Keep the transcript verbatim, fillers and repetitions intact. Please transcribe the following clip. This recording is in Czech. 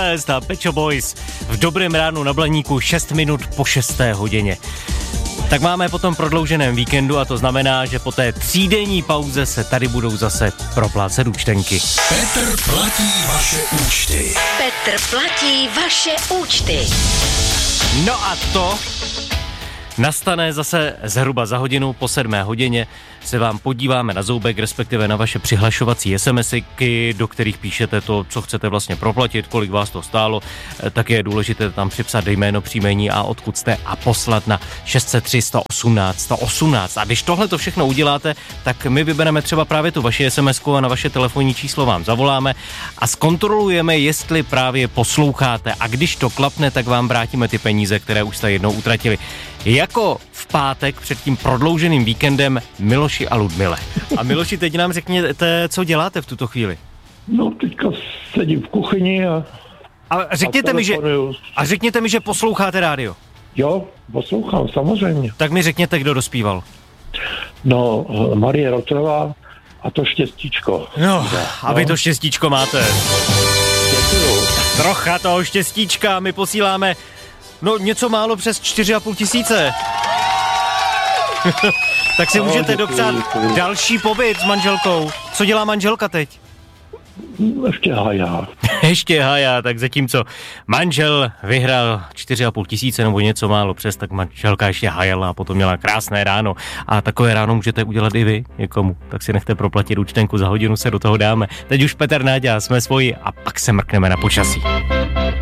Celeste a Pet Shop Boys v dobrém ránu na Blaníku šest minut po šesté hodině. Tak máme po tom prodlouženém víkendu a to znamená, že po té třídenní pauze se tady budou zase proplácet účtenky. Petr platí vaše účty. Petr platí vaše účty. No a to nastane zase zhruba za hodinu, po sedmé hodině se vám podíváme na zoubek, respektive na vaše přihlašovací SMSky, do kterých píšete to, co chcete vlastně proplatit, kolik vás to stálo, tak je důležité tam připsat jméno, příjmení a odkud jste a poslat na šest set tři sto osmnáct sto osmnáct. A když tohle to všechno uděláte, tak my vybereme třeba právě tu vaši SMSku a na vaše telefonní číslo vám zavoláme a zkontrolujeme, jestli právě posloucháte a když to klapne, tak vám vrátíme ty peníze, které už jste jednou utratili. Jako v pátek před tím prodlouženým víkendem Miloši a Ludmile. A Miloši, teď nám řekněte, co děláte v tuto chvíli? No, teďka sedím v kuchyni a... A řekněte, a mi, že, a řekněte mi, že posloucháte rádio. Jo, poslouchám, samozřejmě. Tak mi řekněte, kdo dospíval. No, Marie Rotrová a to štěstíčko. No, a vy to štěstíčko máte. Děkuju. Trocha toho štěstíčka, my posíláme no něco málo přes čtyři a půl tisíce. Tak si no, můžete děkuji, dopřát děkuji. Další pobyt s manželkou. Co dělá manželka teď? Ještě hajá. Ještě hajá, tak zatímco manžel vyhrál čtyři a půl tisíce nebo něco málo přes, tak manželka ještě hajala a potom měla krásné ráno. A takové ráno můžete udělat i vy někomu. Tak si nechte proplatit účtenku, za hodinu se do toho dáme. Teď už Petr Náďa, jsme svoji a pak se mrkneme na počasí.